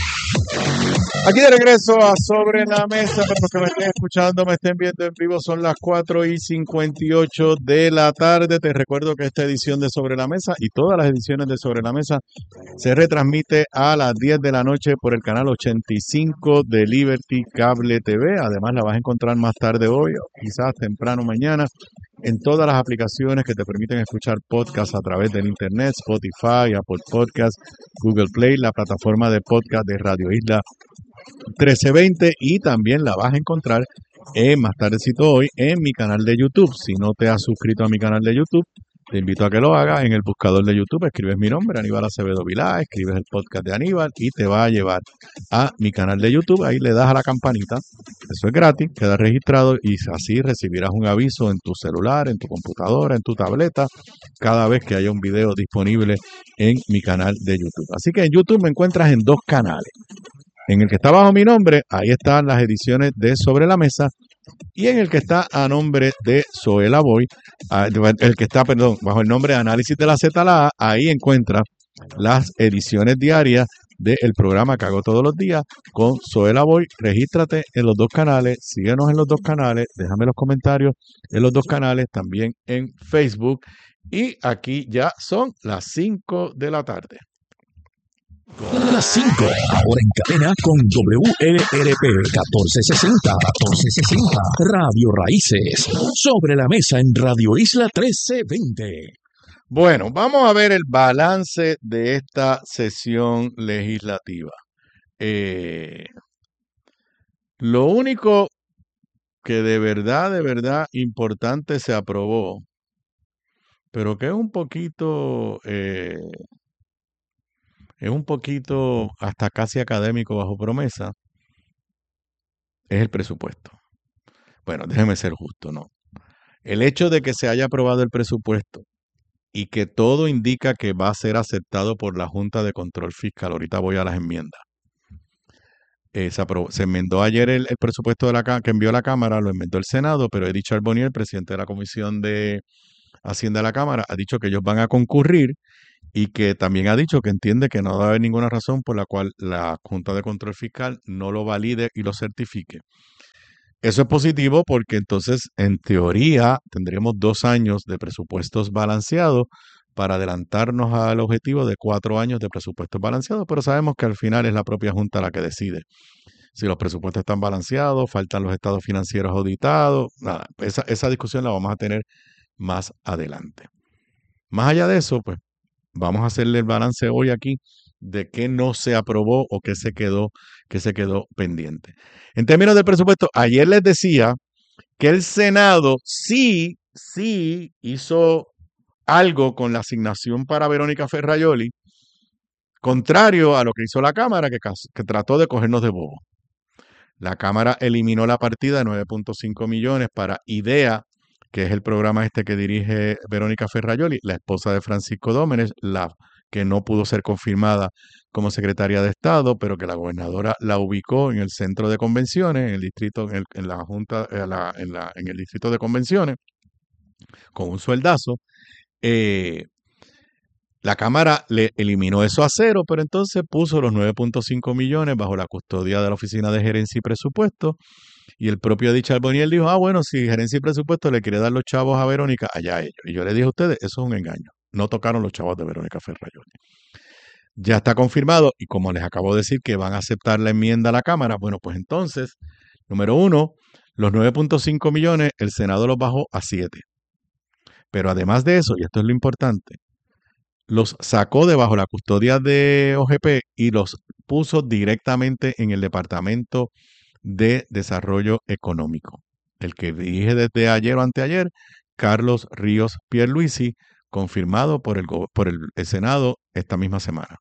Aquí de regreso a Sobre la Mesa, para los que me estén escuchando, me estén viendo en vivo, son las cuatro y cincuenta y ocho de la tarde. Te recuerdo que esta edición de Sobre la Mesa y todas las ediciones de Sobre la Mesa se retransmite a las diez de la noche por el canal ochenta y cinco de Liberty Cable T V. Además, la vas a encontrar más tarde hoy o quizás temprano mañana en todas las aplicaciones que te permiten escuchar podcasts a través del internet, Spotify, Apple Podcasts, Google Play, la plataforma de podcast de Radio Isla trece veinte, y también la vas a encontrar eh, más tardecito hoy en mi canal de YouTube. Si no te has suscrito a mi canal de YouTube, te invito a que lo hagas. En el buscador de YouTube escribes mi nombre, Aníbal Acevedo Vilá, escribes el podcast de Aníbal y te va a llevar a mi canal de YouTube. Ahí le das a la campanita, eso es gratis, queda registrado y así recibirás un aviso en tu celular, en tu computadora, en tu tableta, cada vez que haya un video disponible en mi canal de YouTube. Así que en YouTube me encuentras en dos canales. En el que está bajo mi nombre, ahí están las ediciones de Sobre la Mesa, y en el que está a nombre de Zoela Boy, el que está, perdón, bajo el nombre de Análisis de la Z la A, ahí encuentra las ediciones diarias del programa que hago todos los días con Zoela Boy. Regístrate en los dos canales, síguenos en los dos canales, déjame los comentarios en los dos canales, también en Facebook, y aquí ya son las cinco de la tarde. Las cinco, ahora en cadena con W L R P catorce sesenta, catorce sesenta, Radio Raíces, Sobre la Mesa en Radio Isla trece veinte. Bueno, vamos a ver el balance de esta sesión legislativa. Eh, lo único que de verdad, de verdad importante se aprobó, pero que es un poquito... Eh, es un poquito hasta casi académico bajo promesa, es el presupuesto. Bueno, déjeme ser justo, ¿no? El hecho de que se haya aprobado el presupuesto y que todo indica que va a ser aceptado por la Junta de Control Fiscal, ahorita voy a las enmiendas, Eh, se, aprobó- se enmendó ayer el, el presupuesto de la, Cá- que envió la Cámara, lo enmendó el Senado, pero Eddie Charbonnier, presidente de la Comisión de Hacienda de la Cámara, ha dicho que ellos van a concurrir y que también ha dicho que entiende que no va a haber ninguna razón por la cual la Junta de Control Fiscal no lo valide y lo certifique. Eso es positivo porque entonces, en teoría, tendremos dos años de presupuestos balanceados para adelantarnos al objetivo de cuatro años de presupuestos balanceados, pero sabemos que al final es la propia Junta la que decide. Si los presupuestos están balanceados, faltan los estados financieros auditados, nada, esa, esa discusión la vamos a tener más adelante. Más allá de eso, pues vamos a hacerle el balance hoy aquí de qué no se aprobó o qué se quedó, qué se quedó pendiente. En términos del presupuesto, ayer les decía que el Senado sí, sí hizo algo con la asignación para Verónica Ferrayoli, contrario a lo que hizo la Cámara, que, cas- que trató de cogernos de bobo. La Cámara eliminó la partida de nueve punto cinco millones para IDEA, que es el programa este que dirige Verónica Ferrayoli, la esposa de Francisco Dómenes, la que no pudo ser confirmada como secretaria de Estado, pero que la gobernadora la ubicó en el centro de convenciones, en el distrito, en, el- en la junta, en, la- en la- en el distrito de convenciones, con un sueldazo. Eh, la Cámara le eliminó eso a cero, pero entonces puso los nueve punto cinco millones bajo la custodia de la Oficina de Gerencia y Presupuesto. Y el propio Eddie Charbonnier dijo, ah, bueno, si Gerencia y Presupuesto le quiere dar los chavos a Verónica, allá ellos. Y yo le dije a ustedes, eso es un engaño. No tocaron los chavos de Verónica Ferrayoli. Ya está confirmado y como les acabo de decir que van a aceptar la enmienda a la Cámara, bueno, pues entonces, número uno, los nueve punto cinco millones, el Senado los bajó a siete. Pero además de eso, y esto es lo importante, los sacó de bajo la custodia de O G P y los puso directamente en el Departamento de Desarrollo Económico, el que dirige desde ayer o anteayer Carlos Ríos Pierluisi, confirmado por el, go- por el, el Senado esta misma semana.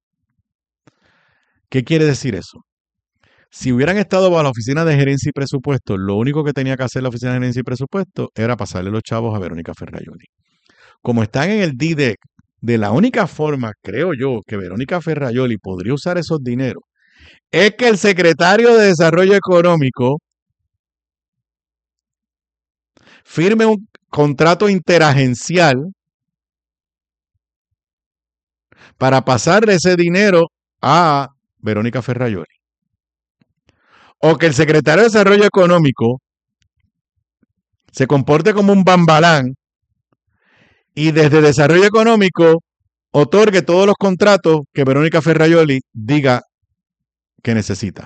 ¿Qué quiere decir eso? Si hubieran estado bajo la Oficina de Gerencia y Presupuesto, lo único que tenía que hacer la Oficina de Gerencia y Presupuesto era pasarle los chavos a Verónica Ferrayoli. Como están en el D D E C, de la única forma, creo yo, que Verónica Ferrayoli podría usar esos dineros es que el secretario de Desarrollo Económico firme un contrato interagencial para pasarle ese dinero a Verónica Ferrayoli. O que el secretario de Desarrollo Económico se comporte como un bambalán y desde Desarrollo Económico otorgue todos los contratos que Verónica Ferrayoli diga que necesita.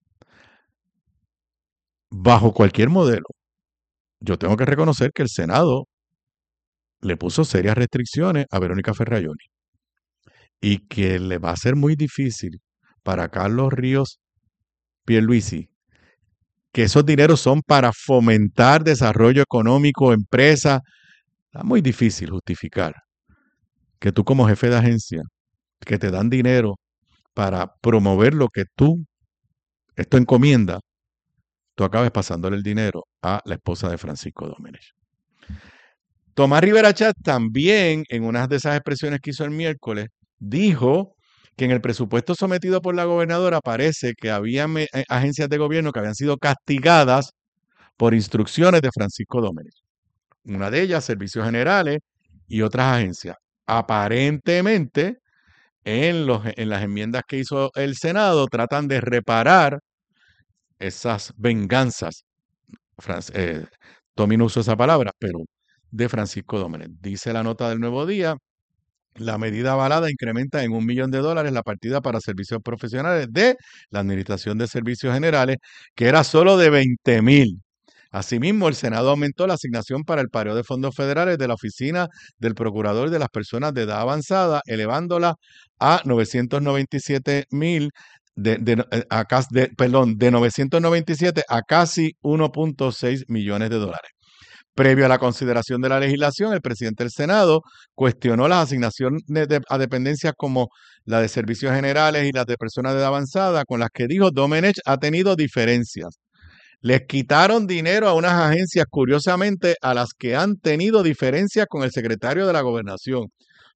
Bajo cualquier modelo, yo tengo que reconocer que el Senado le puso serias restricciones a Verónica Ferrayoli y que le va a ser muy difícil para Carlos Ríos Pierluisi, que esos dineros son para fomentar desarrollo económico, empresa. Está muy difícil justificar que tú como jefe de agencia, que te dan dinero para promover lo que tú, esto encomienda, tú acabes pasándole el dinero a la esposa de Francisco Dómenes. Tomás Rivera Chatz también, en una de esas expresiones que hizo el miércoles, dijo que en el presupuesto sometido por la gobernadora parece que había me- eh, agencias de gobierno que habían sido castigadas por instrucciones de Francisco Dómenes. Una de ellas, Servicios Generales y otras agencias. Aparentemente, en, los, en las enmiendas que hizo el Senado, tratan de reparar esas venganzas. Fran- eh, Tommy no usó esa palabra, pero de Francisco Dómenes. Dice la nota del Nuevo Día, la medida avalada incrementa en un millón de dólares la partida para servicios profesionales de la Administración de Servicios Generales, que era solo de veinte mil. Asimismo, el Senado aumentó la asignación para el pareo de fondos federales de la Oficina del Procurador de las Personas de Edad Avanzada, elevándola a novecientos noventa y siete mil, de, de, eh, a, cas- de- perdón, de novecientos noventa y siete a casi uno punto seis millones de dólares. Previo a la consideración de la legislación, el presidente del Senado cuestionó las asignaciones de- a dependencias como la de servicios generales y las de personas de edad avanzada, con las que dijo Domenech ha tenido diferencias. Les quitaron dinero a unas agencias, curiosamente, a las que han tenido diferencias con el secretario de la Gobernación.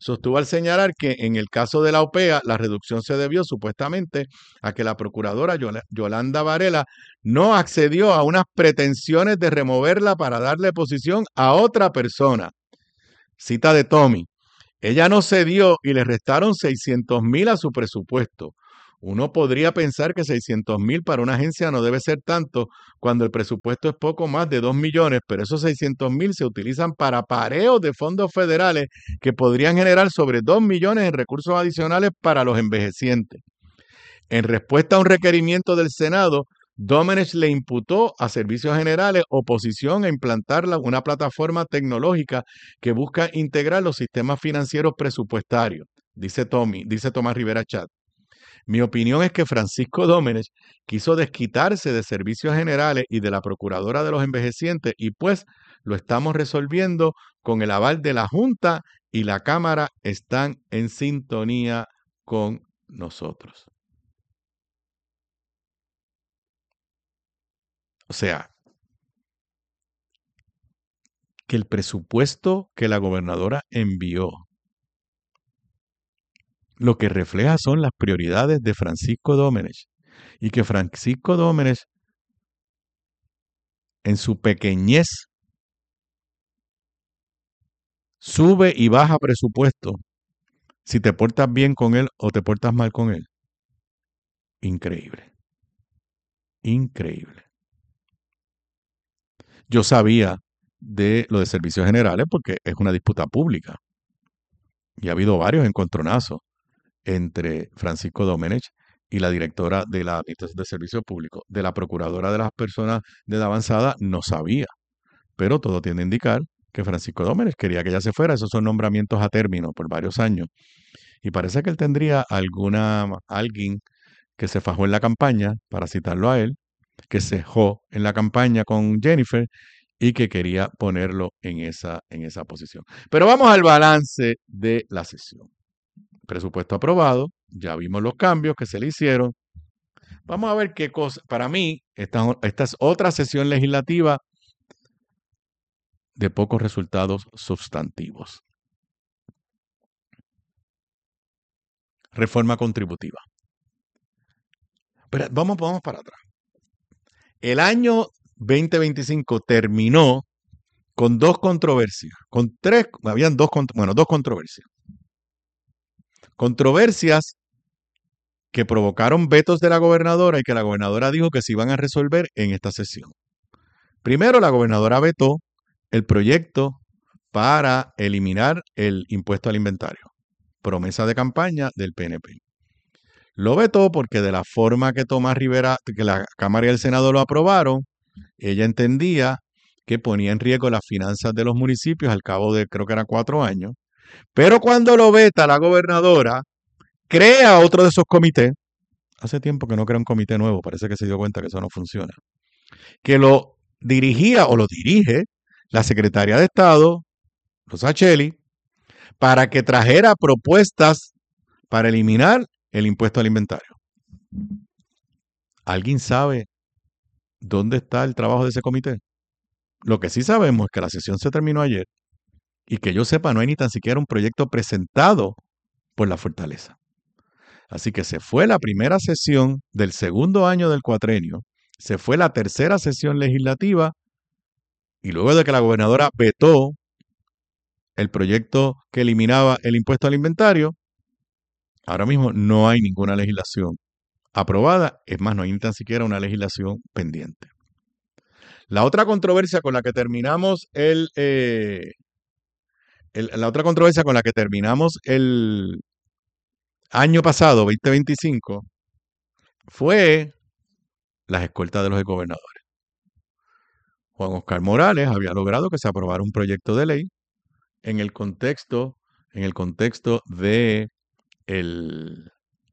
sostuvo al señalar que en el caso de la O P E A, la reducción se debió supuestamente a que la procuradora Yolanda Varela no accedió a unas pretensiones de removerla para darle posición a otra persona. Cita de Tommy. Ella no cedió y le restaron seiscientos mil a su presupuesto. Uno podría pensar que seiscientos mil para una agencia no debe ser tanto cuando el presupuesto es poco más de dos millones, pero esos seiscientos mil se utilizan para pareos de fondos federales que podrían generar sobre dos millones en recursos adicionales para los envejecientes. En respuesta a un requerimiento del Senado, Domenech le imputó a Servicios Generales oposición a implantar una plataforma tecnológica que busca integrar los sistemas financieros presupuestarios, dice Tommy, dice Tomás Rivera Chat. Mi opinión es que Francisco Domenech quiso desquitarse de Servicios Generales y de la Procuradora de los Envejecientes y pues lo estamos resolviendo con el aval de la Junta y la Cámara están en sintonía con nosotros. O sea, que el presupuesto que la gobernadora envió lo que refleja son las prioridades de Francisco Domenech y que Francisco Domenech en su pequeñez sube y baja presupuesto si te portas bien con él o te portas mal con él. Increíble. Increíble. Yo sabía de lo de Servicios Generales porque es una disputa pública y ha habido varios encontronazos entre Francisco Domenech y la directora de la Administración de Servicios Públicos. De la Procuradora de las Personas de edad avanzada no sabía, pero todo tiende a indicar que Francisco Domenech quería que ella se fuera. Esos son nombramientos a término por varios años. Y parece que él tendría alguna, alguien que se fajó en la campaña, para citarlo a él, que cejó en la campaña con Jennifer y que quería ponerlo en esa, en esa posición. Pero vamos al balance de la sesión. Presupuesto aprobado, ya vimos los cambios que se le hicieron. Vamos a ver qué cosa. Para mí, esta, esta es otra sesión legislativa de pocos resultados sustantivos. Reforma contributiva. Pero vamos, vamos para atrás. El año veinte veinticinco terminó con dos controversias, con tres, habían dos, bueno, dos controversias. Controversias que provocaron vetos de la gobernadora y que la gobernadora dijo que se iban a resolver en esta sesión. Primero, la gobernadora vetó el proyecto para eliminar el impuesto al inventario, promesa de campaña del P N P. Lo vetó porque de la forma que Tomás Rivera, que la Cámara y el Senado lo aprobaron, ella entendía que ponía en riesgo las finanzas de los municipios al cabo de, creo que eran cuatro años. Pero cuando lo veta la gobernadora, crea otro de esos comités. Hace tiempo que no crea un comité nuevo, parece que se dio cuenta que eso no funciona. Que lo dirigía o lo dirige la Secretaría de Estado, Rosa Cheli, para que trajera propuestas para eliminar el impuesto al inventario. ¿Alguien sabe dónde está el trabajo de ese comité? Lo que sí sabemos es que la sesión se terminó ayer y que yo sepa no hay ni tan siquiera un proyecto presentado por la Fortaleza. Así que se fue la primera sesión del segundo año del cuatrenio, se fue la tercera sesión legislativa y luego de que la gobernadora vetó el proyecto que eliminaba el impuesto al inventario, ahora mismo no hay ninguna legislación aprobada, es más, no hay ni tan siquiera una legislación pendiente. La otra controversia con la que terminamos el, eh, el la otra controversia con la que terminamos el año pasado, veinte veinticinco, fue las escoltas de los gobernadores. Juan Oscar Morales había logrado que se aprobara un proyecto de ley en el contexto, en el contexto de el,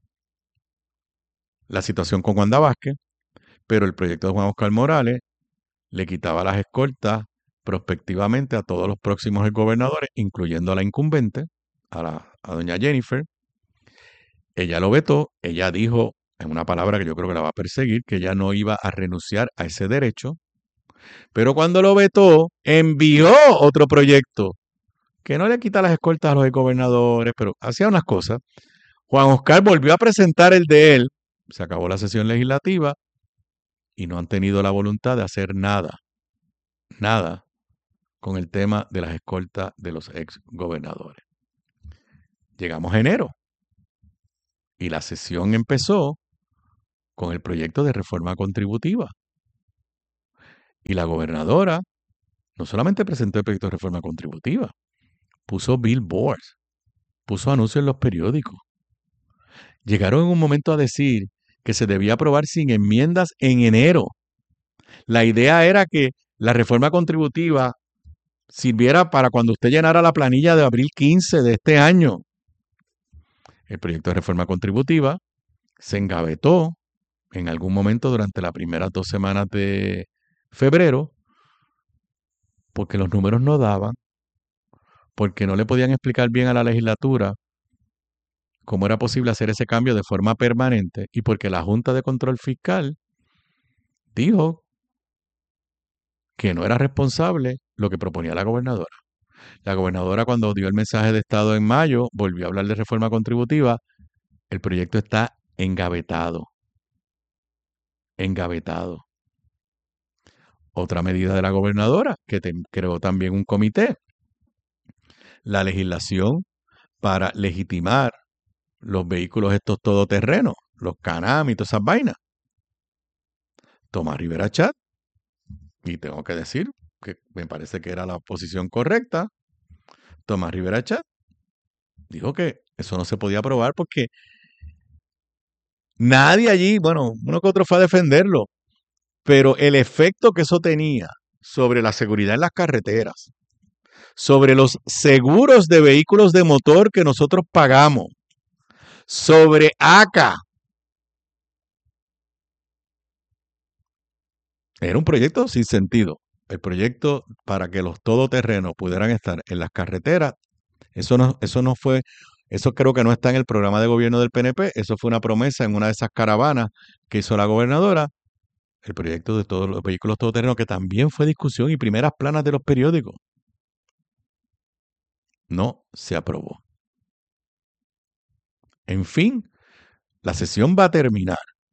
la situación con Wanda Vázquez, pero el proyecto de Juan Oscar Morales le quitaba las escoltas prospectivamente a todos los próximos gobernadores, incluyendo a la incumbente, a, la, a doña Jennifer. Ella lo vetó, ella dijo, en una palabra que yo creo que la va a perseguir, que ella no iba a renunciar a ese derecho, pero cuando lo vetó, envió otro proyecto que no le quita las escoltas a los gobernadores, pero hacía unas cosas. Juan Oscar volvió a presentar el de él, se acabó la sesión legislativa y no han tenido la voluntad de hacer nada, nada con el tema de las escoltas de los ex gobernadores. Llegamos a enero y la sesión empezó con el proyecto de reforma contributiva. Y la gobernadora no solamente presentó el proyecto de reforma contributiva, puso billboards, puso anuncios en los periódicos. Llegaron en un momento a decir que se debía aprobar sin enmiendas en enero. La idea era que la reforma contributiva sirviera para cuando usted llenara la planilla de abril quince de este año. El proyecto de reforma contributiva se engavetó en algún momento durante las primeras dos semanas de febrero porque los números no daban, porque no le podían explicar bien a la legislatura cómo era posible hacer ese cambio de forma permanente y porque la Junta de Control Fiscal dijo que no era responsable lo que proponía la gobernadora. La gobernadora, cuando dio el mensaje de Estado en mayo, volvió a hablar de reforma contributiva. El proyecto está engavetado. Engavetado. Otra medida de la gobernadora, que te, creó también un comité. La legislación para legitimar los vehículos estos todoterrenos, los Can-Am y todas esas vainas. Tomás Rivera Chat, y tengo que decir que me parece que era la posición correcta, Tomás Rivera Chat dijo que eso no se podía aprobar porque nadie allí, bueno, uno que otro fue a defenderlo, pero el efecto que eso tenía sobre la seguridad en las carreteras, sobre los seguros de vehículos de motor que nosotros pagamos, sobre A C A. Era un proyecto sin sentido. El proyecto para que los todoterrenos pudieran estar en las carreteras, eso no, eso no fue, eso creo que no está en el programa de gobierno del P N P, eso fue una promesa en una de esas caravanas que hizo la gobernadora, el proyecto de todos los vehículos todoterrenos, que también fue discusión y primeras planas de los periódicos. No se aprobó. En fin, la sesión va a terminar.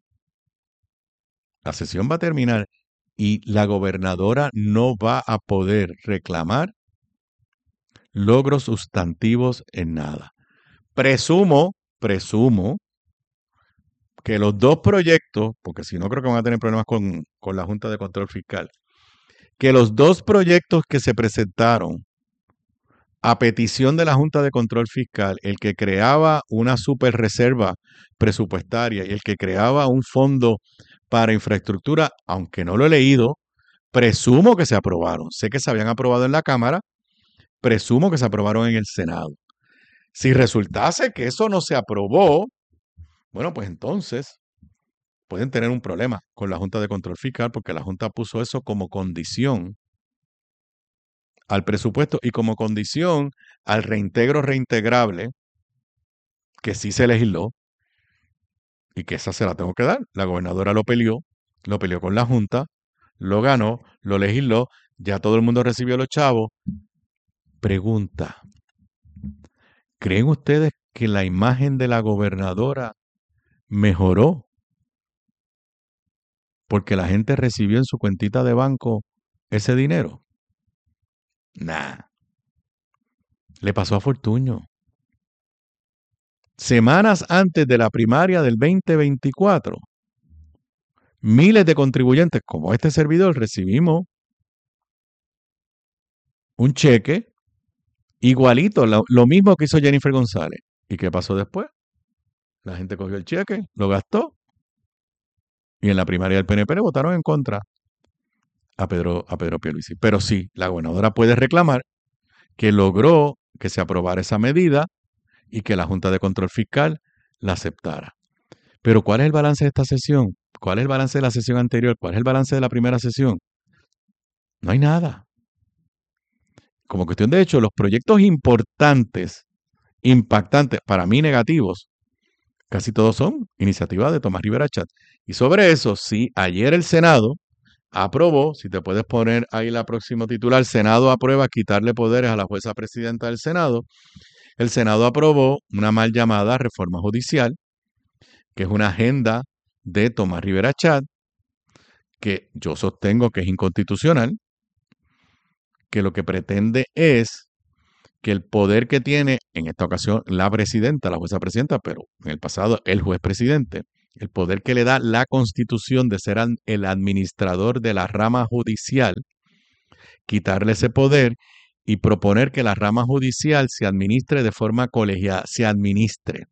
La sesión va a terminar y la gobernadora no va a poder reclamar logros sustantivos en nada. Presumo, presumo que los dos proyectos, porque si no creo que van a tener problemas con, con la Junta de Control Fiscal, que los dos proyectos que se presentaron a petición de la Junta de Control Fiscal, el que creaba una superreserva presupuestaria y el que creaba un fondo para infraestructura, aunque no lo he leído, presumo que se aprobaron. Sé que se habían aprobado en la Cámara, presumo que se aprobaron en el Senado. Si resultase que eso no se aprobó, bueno, pues entonces pueden tener un problema con la Junta de Control Fiscal porque la Junta puso eso como condición al presupuesto y como condición al reintegro reintegrable que sí se legisló y que esa se la tengo que dar. La gobernadora lo peleó, lo peleó con la Junta, lo ganó, lo legisló, ya todo el mundo recibió los chavos. Pregunta, ¿creen ustedes que la imagen de la gobernadora mejoró porque la gente recibió en su cuentita de banco ese dinero? Nah. Le pasó a Fortuño. Semanas antes de la primaria del veinte veinticuatro, miles de contribuyentes, como este servidor, recibimos un cheque igualito, lo, lo mismo que hizo Jennifer González. ¿Y qué pasó después? La gente cogió el cheque, lo gastó, y en la primaria del P N P le votaron en contra a Pedro, a Pedro Pierluisi. Pero sí, la gobernadora puede reclamar que logró que se aprobara esa medida y que la Junta de Control Fiscal la aceptara. Pero ¿cuál es el balance de esta sesión? ¿Cuál es el balance de la sesión anterior? ¿Cuál es el balance de la primera sesión? No hay nada. Como cuestión de hecho, los proyectos importantes, impactantes, para mí negativos, casi todos son iniciativas de Tomás Rivera Chat. Y sobre eso, sí, ayer el Senado aprobó, si te puedes poner ahí la próxima titular, el Senado aprueba quitarle poderes a la jueza presidenta del Senado. El Senado aprobó una mal llamada reforma judicial, que es una agenda de Tomás Rivera Chat, que yo sostengo que es inconstitucional, que lo que pretende es que el poder que tiene, en esta ocasión, la presidenta, la jueza presidenta, pero en el pasado el juez presidente, el poder que le da la Constitución de ser el administrador de la rama judicial, quitarle ese poder y proponer que la rama judicial se administre de forma colegiada, se administre.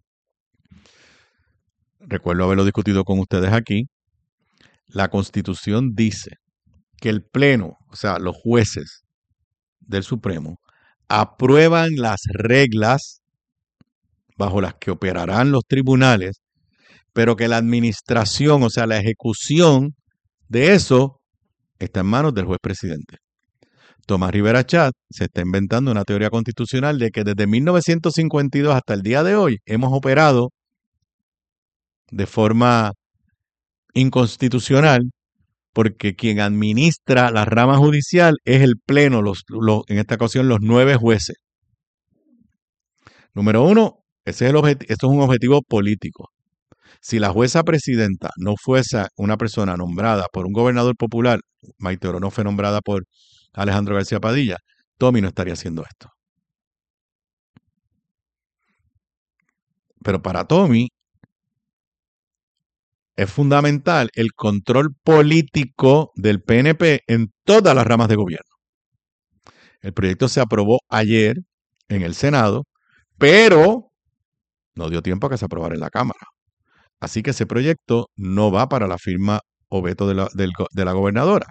Recuerdo haberlo discutido con ustedes aquí. La Constitución dice que el Pleno, o sea, los jueces del Supremo, aprueban las reglas bajo las que operarán los tribunales, pero que la administración, o sea, la ejecución de eso, está en manos del juez presidente. Tomás Rivera Chat se está inventando una teoría constitucional de que desde mil novecientos cincuenta y dos hasta el día de hoy hemos operado de forma inconstitucional, porque quien administra la rama judicial es el Pleno, los, los, en esta ocasión los nueve jueces. Número uno, ese es el objetivo, esto es un objetivo político. Si la jueza presidenta no fuese una persona nombrada por un gobernador popular, Maite Oro no fue nombrada por Alejandro García Padilla, Tommy no estaría haciendo esto. Pero para Tommy es fundamental el control político del P N P en todas las ramas de gobierno. El proyecto se aprobó ayer en el Senado, pero no dio tiempo a que se aprobara en la Cámara. Así que ese proyecto no va para la firma o veto de la, del, de la gobernadora.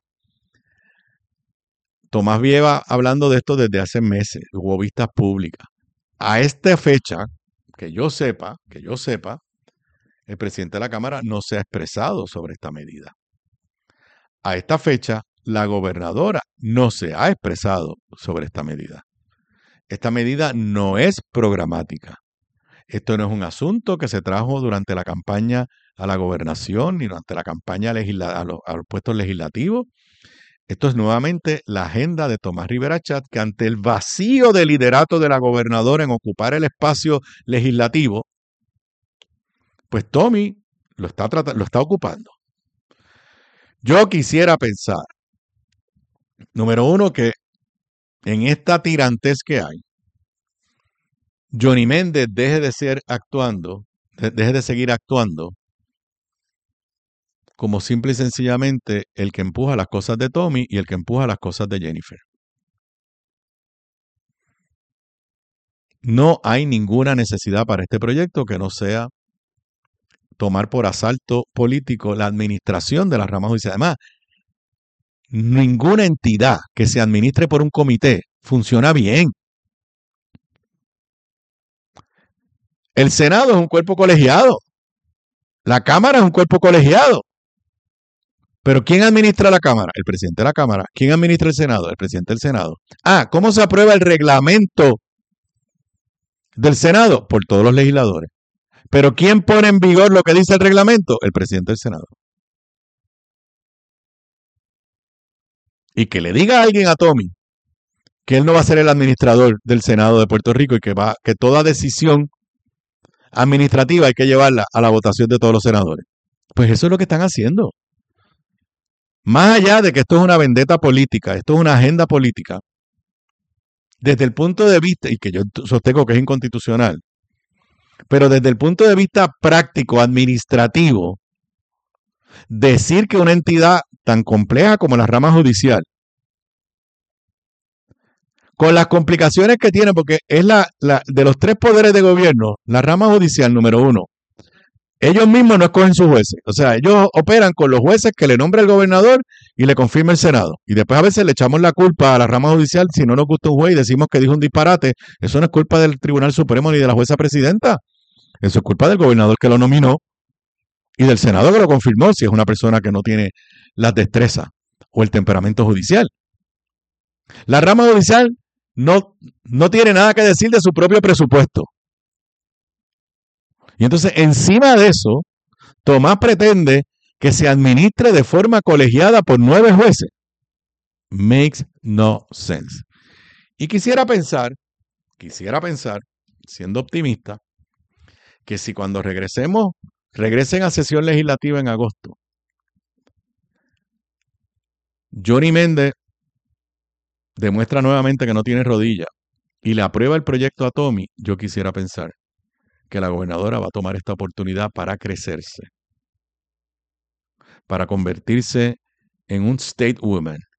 Tomás lleva hablando de esto desde hace meses, hubo vistas públicas. A esta fecha, que yo sepa, que yo sepa, el presidente de la Cámara no se ha expresado sobre esta medida. A esta fecha, la gobernadora no se ha expresado sobre esta medida. Esta medida no es programática. Esto no es un asunto que se trajo durante la campaña a la gobernación ni durante la campaña legisla- a, los, a los puestos legislativos. Esto es nuevamente la agenda de Tomás Rivera Chat, que ante el vacío de liderato de la gobernadora en ocupar el espacio legislativo, pues Tommy lo está, trat- lo está ocupando. Yo quisiera pensar, número uno, que en esta tirantez que hay, Johnny Méndez deje de ser actuando, de- deje de seguir actuando como simple y sencillamente el que empuja las cosas de Tommy y el que empuja las cosas de Jennifer. No hay ninguna necesidad para este proyecto que no sea tomar por asalto político la administración de la rama judicial. Además, ninguna entidad que se administre por un comité funciona bien. El Senado es un cuerpo colegiado. La Cámara es un cuerpo colegiado. Pero ¿quién administra la Cámara? El presidente de la Cámara. ¿Quién administra el Senado? El presidente del Senado. Ah, ¿cómo se aprueba el reglamento del Senado? Por todos los legisladores. Pero ¿quién pone en vigor lo que dice el reglamento? El presidente del Senado. Y que le diga a alguien a Tommy que él no va a ser el administrador del Senado de Puerto Rico y que va, que toda decisión administrativa hay que llevarla a la votación de todos los senadores. Pues eso es lo que están haciendo. Más allá de que esto es una vendetta política, esto es una agenda política, desde el punto de vista, y que yo sostengo que es inconstitucional, pero desde el punto de vista práctico, administrativo, decir que una entidad tan compleja como la rama judicial, con las complicaciones que tiene, porque es la, la de los tres poderes de gobierno, la rama judicial número uno, ellos mismos no escogen sus jueces. O sea, ellos operan con los jueces que le nombra el gobernador y le confirma el Senado. Y después a veces le echamos la culpa a la rama judicial si no nos gusta un juez y decimos que dijo un disparate. Eso no es culpa del Tribunal Supremo ni de la jueza presidenta. Eso es culpa del gobernador que lo nominó y del Senado que lo confirmó si es una persona que no tiene las destrezas o el temperamento judicial. La rama judicial no, no tiene nada que decir de su propio presupuesto. Y entonces, encima de eso, Tomás pretende que se administre de forma colegiada por nueve jueces. Makes no sense. Y quisiera pensar, quisiera pensar, siendo optimista, que si cuando regresemos, regresen a sesión legislativa en agosto, Johnny Méndez demuestra nuevamente que no tiene rodilla y le aprueba el proyecto a Tommy, yo quisiera pensar que la gobernadora va a tomar esta oportunidad para crecerse, para convertirse en un state woman,